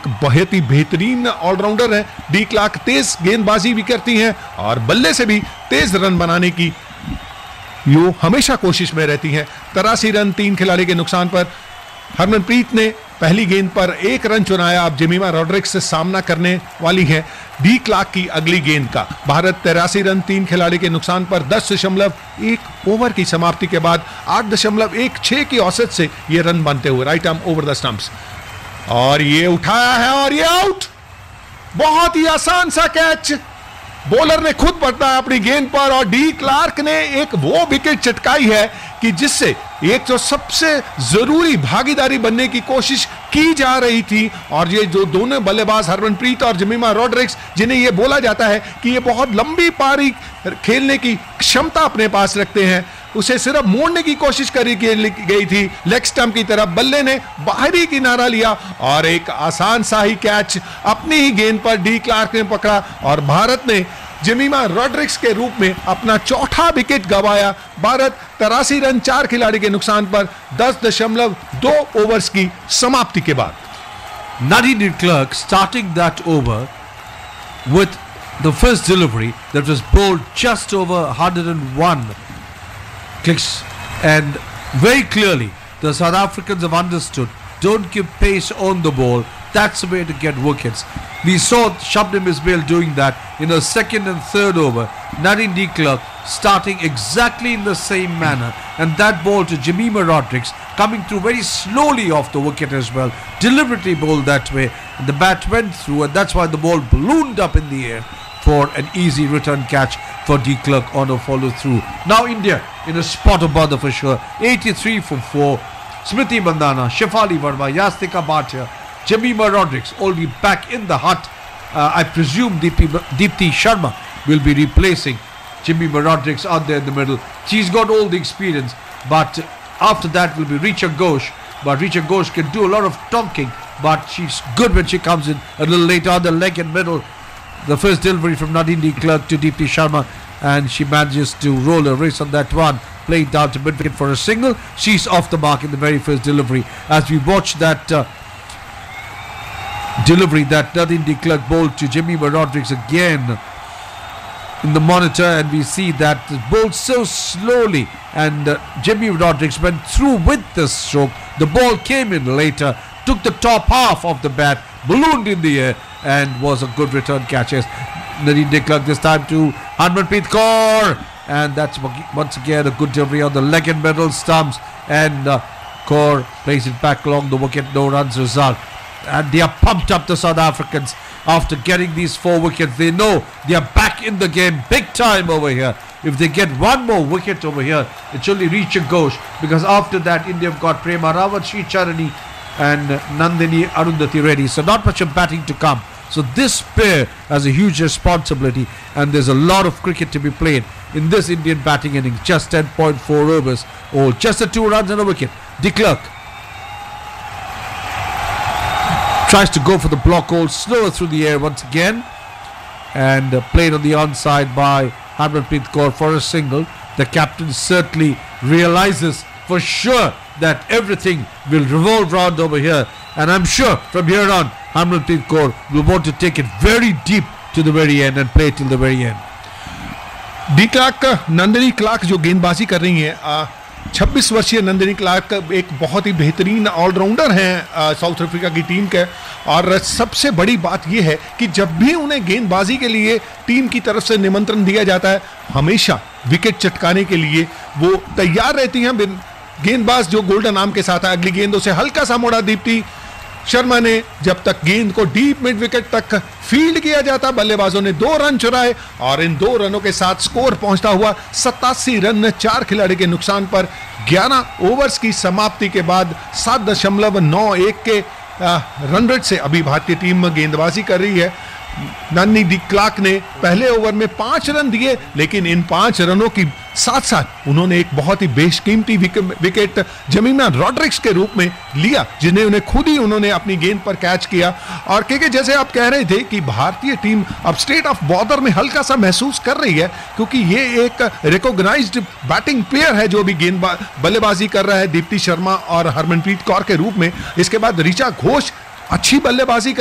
बहुत ही बेहतरीन ऑलराउंडर है। डी क्लार्क तेज गेंदबाजी भी करती हैं और बल्ले से भी तेज रन बनाने की यो हमेशा कोशिश में रहती हैं। 83 रन 3 खिलाड़ी के नुकसान पर। हरमनप्रीत ने पहली गेंद पर 1 रन चुनाया। अब जेमिमा रॉड्रिक्स से सामना करने वाली है डी क्लार्क की अगली गेंद का। भारत 83 रन 3 खिलाड़ी के नुकसान पर 10.1 ओवर की समाप्ति के बाद 8.16 की औसत से ये रन बनते हुए right arm over the stumps, और ये उठाया है और ये आउट। बहुत ही आसान सा कैच, बॉलर ने खुद पड़ता है अपनी गेंद पर और डी क्लार्क ने एक वो विकेट चटकाई है कि जिससे एक जो सबसे जरूरी भागीदारी बनने की कोशिश की जा रही थी, और ये जो दोनों बल्लेबाज हरमनप्रीत और जेमिमा रॉड्रिक्स, जिन्हें ये बोला जाता है कि ये बहुत लंबी पारी खेलने की क्षमता अपने पास रखते हैं, उसे सिर्फ मोड़ने की कोशिश करी गई थी लेग स्टंप की तरफ। बल्ले ने बाहरी किनारा लिया और एक आसान सा ही कैच अपनी ही गेंद पर डी क्लार्क ने पकड़ा और भारत ने जेमिमा रॉड्रिक्स के रूप में अपना चौथा विकेट गंवाया। भारत 83 रन 4 खिलाड़ी के नुकसान पर 10.2 ओवर्स की समाप्ति के बाद। Nadine de Klerk starting that over with the first delivery that was bowled just over 101 clicks, and very clearly the South Africans have understood, don't give pace on the ball, that's the way to get wickets. We saw Shabnim Ismail doing that in her second and third over. Nadine de Klerk starting exactly in the same manner, and that ball to Jemima Rodrigues coming through very slowly off the wicket as well, deliberately bowled that way, and the bat went through, and that's why the ball ballooned up in the air for an easy return catch for de Klerk on a follow through. Now India in a spot of bother for sure. 83 for 4. Smriti Mandhana, Shefali Verma, Yastika Bhatia, Jemima Rodrigues all be back in the hut. I presume Deepti Sharma will be replacing Jemima Rodrigues out there in the middle. She's got all the experience, but after that will be Richa Ghosh. But Richa Ghosh can do a lot of talking, but she's good when she comes in a little later on the leg and middle. The first delivery from Nadine de Klerk to Deepti Sharma, and she manages to roll a race on that one, playing down to mid-wicket for a single. She's off the mark in the very first delivery. As we watch that delivery that Nadine de Klerk bowled to Jemima Rodrigues again in the monitor, and we see that it bowled so slowly, and Jemima Rodrigues went through with the stroke. The ball came in later, took the top half of the bat, ballooned in the air, and was a good return catch. Yes, Nadine de Klerk this time to Harmanpreet Kaur, and that's once again a good delivery on the leg and middle stumps, and Kaur plays it back along the wicket. No runs result, and they are pumped up, the South Africans, after getting these 4 wickets. They know they are back in the game big time over here. If they get one more wicket over here, it's only reach a Ghosh, because after that India have got Prema Rawat, Sri Charani and Nandini Arundhati Reddy, so not much of batting to come. So this pair has a huge responsibility, and there's a lot of cricket to be played in this Indian batting innings. Just 10.4 overs, or just a 2 runs and a wicket. De Klerk tries to go for the block hole, slower through the air once again, and played on the onside by Harmanpreet Kaur for a single. The captain certainly realizes for sure that everything will revolve round over here, and I'm sure from here on Harmanpreet Kaur will want to take it very deep to the very end and play till the very end. De Klerk, Nandini Clark जो गेंदबाजी कर रही हैं, 26 वर्षीय Nandini Clark एक बहुत ही बेहतरीन allrounder हैं साउथ अफ्रीका की टीम के, और सबसे बड़ी बात यह है कि जब भी उन्हें गेंदबाजी के लिए टीम की तरफ से निमंत्रण दिया जाता है, हमेशा विकेट चटकाने के लिए वो तैयार रहती हैं। गेंदबाज जो गोल्डन आर्म के साथ है, अगली गेंदों से हल्का सा मोड़ा दीप्ति शर्मा ने, जब तक गेंद को डीप मिड विकेट तक फील्ड किया जाता, बल्लेबाजों ने 2 रन चुराए, और इन 2 रनों के साथ स्कोर पहुंचता हुआ 87 रन 4 खिलाड़ी के नुकसान पर 11 ओवर्स की समाप्ति के बाद 7.91 के रन रेट से अभी भारतीय टीम गेंदबाजी कर रही है। नंदिनी डी क्लार्क ने पहले ओवर में 5 रन दिए, लेकिन इन 5 रनों की साथ साथ उन्होंने एक बहुत ही बेशकीमती विकेट जेमिमा रॉड्रिक्स के रूप में लिया, जिन्हें उन्हें खुद ही उन्होंने अपनी गेंद पर कैच किया। और क्योंकि जैसे आप कह रहे थे कि भारतीय टीम अब स्टेट ऑफ बॉर्डर में हल्का सा महसूस कर रही है, क्योंकि ये एक रिकॉग्नाइज्ड बैटिंग प्लेयर है जो भी बल्लेबाजी कर रहा है, दीप्ति शर्मा और हरमनप्रीत कौर के रूप में। इसके बाद ऋचा घोष अच्छी बल्लेबाजी